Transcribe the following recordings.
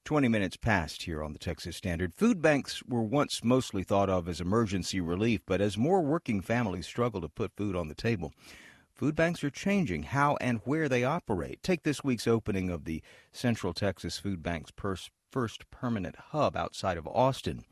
20 minutes past here on the Texas Standard. Food banks were once mostly thought of as emergency relief, but as more working families struggle to put food on the table, food banks are changing how and where they operate. Take this week's opening of the Central Texas Food Bank's first permanent hub outside of Austin.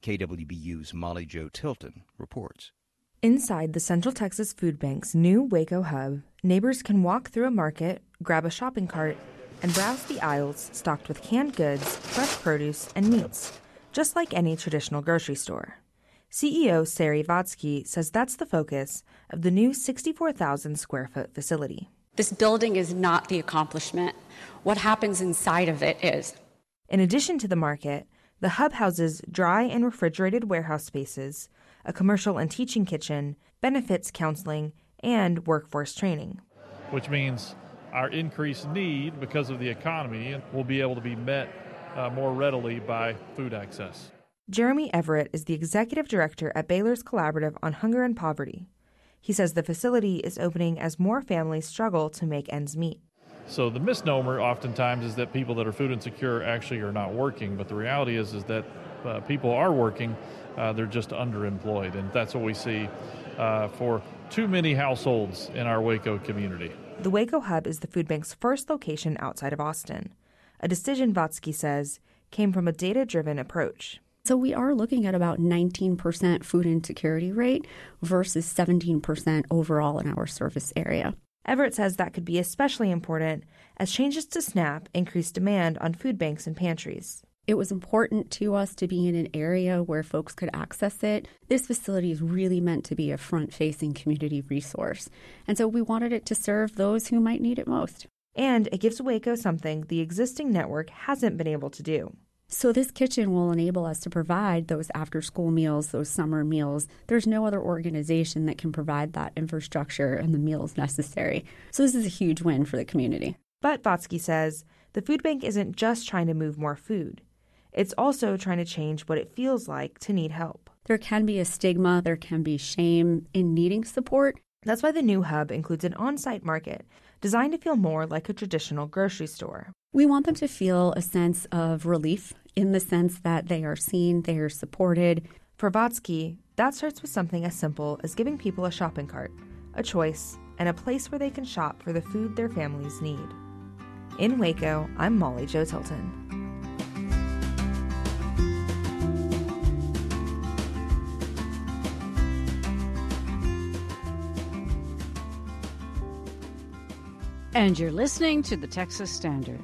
KWBU's Molly Jo Tilton reports. Inside the Central Texas Food Bank's new Waco hub, neighbors can walk through a market, grab a shopping cart, and browse the aisles stocked with canned goods, fresh produce, and meats, just like any traditional grocery store. CEO Sari Vodsky says that's the focus of the new 64,000 square foot facility. This building is not the accomplishment. What happens inside of it is. In addition to the market, the hub houses dry and refrigerated warehouse spaces, a commercial and teaching kitchen, benefits counseling, and workforce training. Which means our increased need because of the economy will be able to be met more readily by food access. Jeremy Everett is the executive director at Baylor's Collaborative on Hunger and Poverty. He says the facility is opening as more families struggle to make ends meet. So the misnomer oftentimes is that people that are food insecure actually are not working, but the reality is that people are working, they're just underemployed, and that's what we see for too many households in our Waco community. The Waco hub is the food bank's first location outside of Austin, a decision Vodsky says came from a data-driven approach. So we are looking at about 19% food insecurity rate versus 17% overall in our service area. Everett says that could be especially important as changes to SNAP increase demand on food banks and pantries. It was important to us to be in an area where folks could access it. This facility is really meant to be a front-facing community resource, and so we wanted it to serve those who might need it most. And it gives Waco something the existing network hasn't been able to do. So this kitchen will enable us to provide those after-school meals, those summer meals. There's no other organization that can provide that infrastructure and the meals necessary. So this is a huge win for the community. But Vodsky says the food bank isn't just trying to move more food. It's also trying to change what it feels like to need help. There can be a stigma, there can be shame in needing support. That's why the new hub includes an on-site market designed to feel more like a traditional grocery store. We want them to feel a sense of relief in the sense that they are seen, they are supported. For Vodsky, that starts with something as simple as giving people a shopping cart, a choice, and a place where they can shop for the food their families need. In Waco, I'm Molly Jo Tilton. And you're listening to the Texas Standard.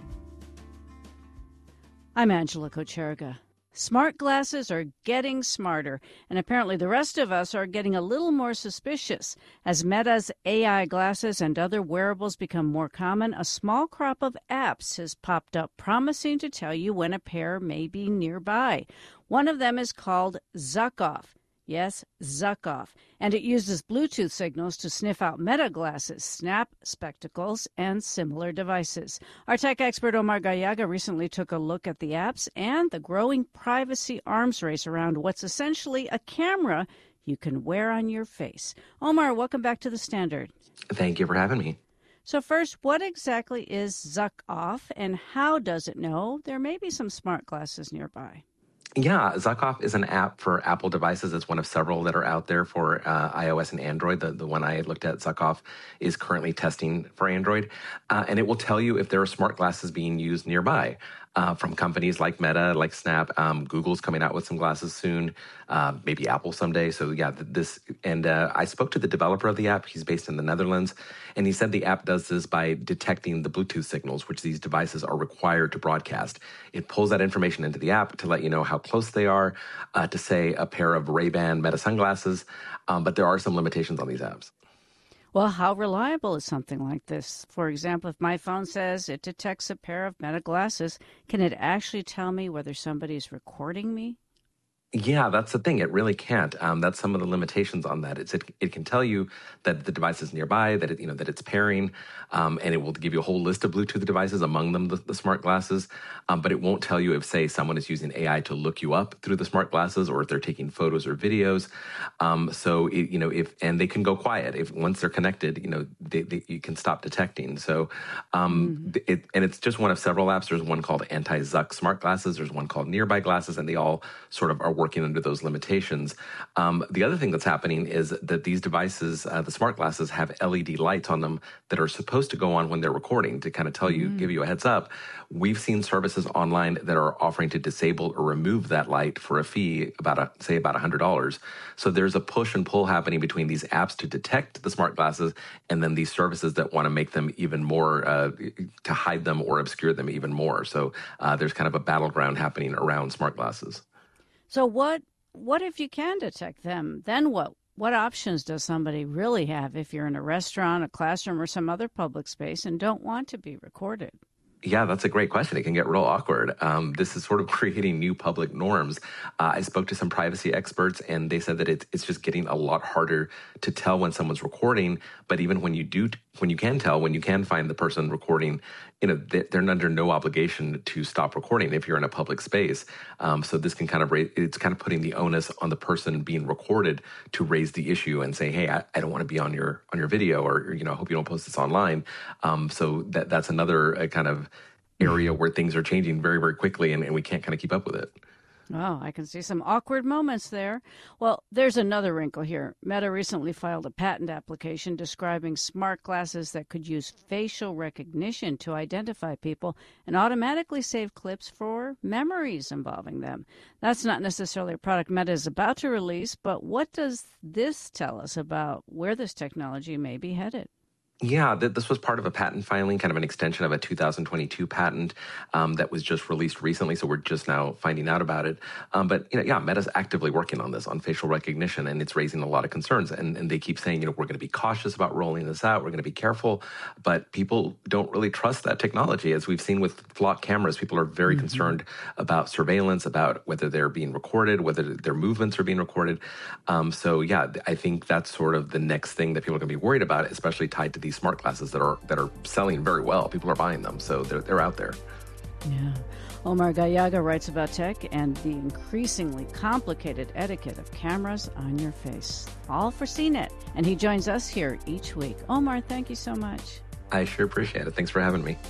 I'm Angela Kocherga. Smart glasses are getting smarter, and apparently the rest of us are getting a little more suspicious. As Meta's AI glasses and other wearables become more common, a small crop of apps has popped up promising to tell you when a pair may be nearby. One of them is called Zuck-Off. Yes, Zuck-Off. And it uses Bluetooth signals to sniff out Meta glasses, Snap, spectacles, and similar devices. Our tech expert Omar Gallaga recently took a look at the apps and the growing privacy arms race around what's essentially a camera you can wear on your face. Omar, welcome back to the Standard. Thank you for having me. So first, what exactly is Zuck-Off, and how does it know there may be some smart glasses nearby? Yeah, Zuck-Off is an app for Apple devices. It's one of several that are out there for iOS and Android. The one I looked at, Zuck-Off, is currently testing for Android. And it will tell you if there are smart glasses being used nearby from companies like Meta, like Snap. Google's coming out with some glasses soon, maybe Apple someday. So yeah, I spoke to the developer of the app. He's based in the Netherlands. And he said the app does this by detecting the Bluetooth signals, which these devices are required to broadcast. It pulls that information into the app to let you know how close they are to, say, a pair of Ray-Ban Meta sunglasses. But there are some limitations on these apps. Well, how reliable is something like this? For example, if my phone says it detects a pair of Meta glasses, can it actually tell me whether somebody is recording me? Yeah, that's the thing. It really can't. That's some of the limitations on that. It can tell you that the device is nearby, that that it's pairing, and it will give you a whole list of Bluetooth devices, among them the smart glasses. But it won't tell you if, say, someone is using AI to look you up through the smart glasses, or if they're taking photos or videos. And they can go quiet if once they're connected. You can stop detecting. So, it's just one of several apps. There's one called Anti-Zuck Smart Glasses. There's one called Nearby Glasses, and they all sort of are working under those limitations. The other thing that's happening is that these devices, the smart glasses, have LED lights on them that are supposed to go on when they're recording to kind of tell you, give you a heads up. We've seen services online that are offering to disable or remove that light for a fee about $100. So there's a push and pull happening between these apps to detect the smart glasses and then these services that want to make them even more, to hide them or obscure them even more. So there's kind of a battleground happening around smart glasses. So what if you can detect them? Then what? What options does somebody really have if you're in a restaurant, a classroom, or some other public space and don't want to be recorded? Yeah, that's a great question. It can get real awkward. This is sort of creating new public norms. I spoke to some privacy experts, and they said that it's just getting a lot harder to tell when someone's recording. But even when you can find the person recording, they're under no obligation to stop recording if you're in a public space. So this can it's kind of putting the onus on the person being recorded to raise the issue and say, hey, I don't want to be on your video, or I hope you don't post this online. So that's another kind of area where things are changing very, very quickly, and we can't kind of keep up with it. Oh, I can see some awkward moments there. Well, there's another wrinkle here. Meta recently filed a patent application describing smart glasses that could use facial recognition to identify people and automatically save clips for memories involving them. That's not necessarily a product Meta is about to release, but what does this tell us about where this technology may be headed? Yeah, this was part of a patent filing, kind of an extension of a 2022 patent that was just released recently, so we're just now finding out about it. But Meta's actively working on this, on facial recognition, and it's raising a lot of concerns. And they keep saying, we're going to be cautious about rolling this out, we're going to be careful, but people don't really trust that technology. As we've seen with flock cameras, people are very concerned about surveillance, about whether they're being recorded, whether their movements are being recorded. I think that's sort of the next thing that people are going to be worried about, especially tied to these smart glasses that are selling very well. People are buying them, so they're out there. Yeah. Omar Gallaga writes about tech and the increasingly complicated etiquette of cameras on your face. All for CNET, and he joins us here each week. Omar, thank you so much. I sure appreciate it. Thanks for having me.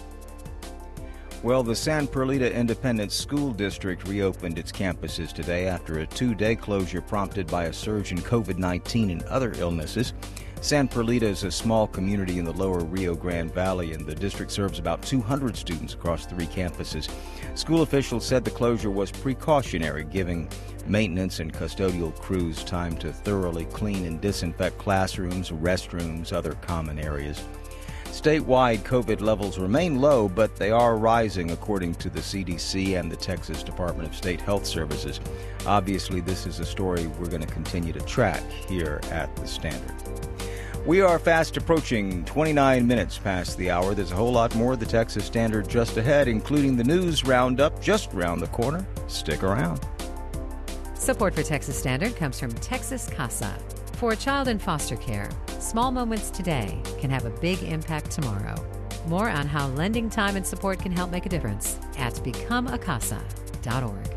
Well, the San Perlita Independent School District reopened its campuses today after a 2-day closure prompted by a surge in COVID-19 and other illnesses. San Perlita is a small community in the lower Rio Grande Valley, and the district serves about 200 students across 3 campuses. School officials said the closure was precautionary, giving maintenance and custodial crews time to thoroughly clean and disinfect classrooms, restrooms, other common areas. Statewide COVID levels remain low, but they are rising according to the CDC and the Texas Department of State Health Services. Obviously, this is a story we're going to continue to track here at The Standard. We are fast approaching 29 minutes past the hour. There's a whole lot more of the Texas Standard just ahead, including the news roundup just around the corner. Stick around. Support for Texas Standard comes from Texas Casa. For a child in foster care, small moments today can have a big impact tomorrow. More on how lending time and support can help make a difference at becomeacasa.org.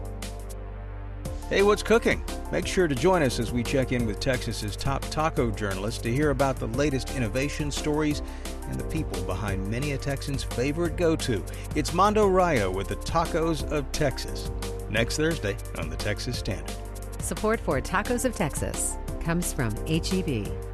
Hey, what's cooking? Make sure to join us as we check in with Texas's top taco journalists to hear about the latest innovation stories and the people behind many a Texan's favorite go-to. It's Mondo Rayo with the Tacos of Texas. Next Thursday on the Texas Standard. Support for Tacos of Texas comes from H-E-B.